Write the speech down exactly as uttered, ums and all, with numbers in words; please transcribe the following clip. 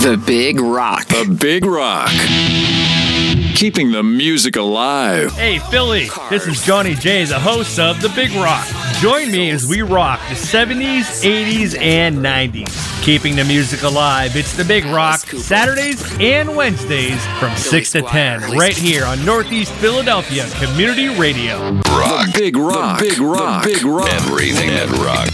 The Big Rock. The Big Rock. Keeping the music alive. Hey, Philly, this is Johnny J, the host of The Big Rock. Join me as we rock the seventies, eighties, and nineties. Keeping the music alive, it's The Big Rock, Saturdays and Wednesdays from six to ten, right here on Northeast Philadelphia Community Radio. Rock. The Big Rock. The Big Rock. The Big Rock. Everything that rocks.